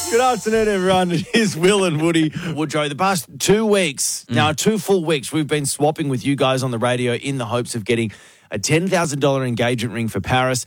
Good afternoon, everyone. It is Will and Woody Woodrow. The past 2 weeks, now 2 full weeks, we've been swapping with you guys on the radio in the hopes of getting a $10,000 engagement ring for Paris.